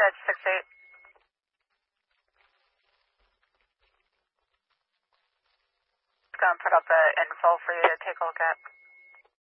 Edge 68. Go and put up the info for you to take a look at.